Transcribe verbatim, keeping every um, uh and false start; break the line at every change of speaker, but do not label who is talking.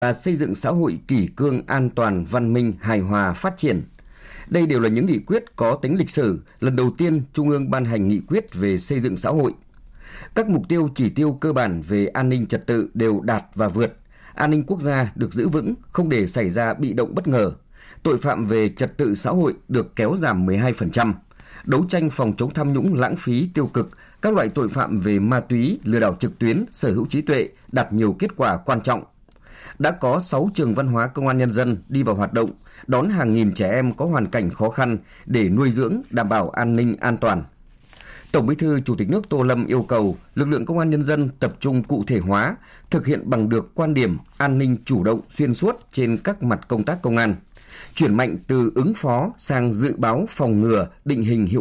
và xây dựng xã hội kỷ cương, an toàn, văn minh, hài hòa, phát triển. Đây đều là những nghị quyết có tính lịch sử, lần đầu tiên Trung ương ban hành nghị quyết về xây dựng xã hội. Các mục tiêu chỉ tiêu cơ bản về an ninh trật tự đều đạt và vượt. An ninh quốc gia được giữ vững, không để xảy ra bị động bất ngờ. Tội phạm về trật tự xã hội được kéo giảm mười hai phần trăm. Đấu tranh phòng chống tham nhũng, lãng phí, tiêu cực, các loại tội phạm về ma túy, lừa đảo trực tuyến, sở hữu trí tuệ đạt nhiều kết quả quan trọng. Đã có sáu trường văn hóa công an nhân dân đi vào hoạt động, đón hàng nghìn trẻ em có hoàn cảnh khó khăn để nuôi dưỡng, đảm bảo an ninh an toàn. Tổng Bí thư Chủ tịch nước Tô Lâm yêu cầu lực lượng công an nhân dân tập trung cụ thể hóa, thực hiện bằng được quan điểm an ninh chủ động xuyên suốt trên các mặt công tác công an, chuyển mạnh từ ứng phó sang dự báo, phòng ngừa, định hình hiệu